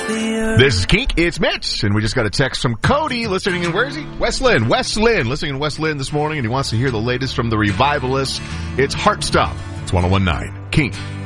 This is Kink. It's Mitch, and we just got a text from Cody listening in, where is he? West Lynn, listening in West Lynn this morning, and he wants to hear the latest from the Revivalists. It's Heart Stop. It's 101.9 Kink.